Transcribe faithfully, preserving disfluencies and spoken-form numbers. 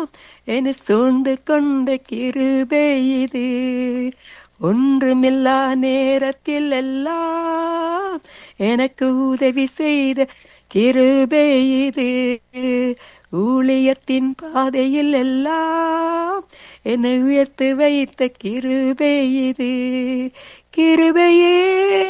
என்னை சூழ்ந்து கொண்ட கிருபை இது. ஒன்றுமில்லா நேரத்தில் எல்லாம் எனக்கு உதவி செய்த கிருபை இது. ஊழியத்தின் பாதையில் எல்லாம் என்னை உயர்த்து வைத்த கிருபை இது. கிருபையே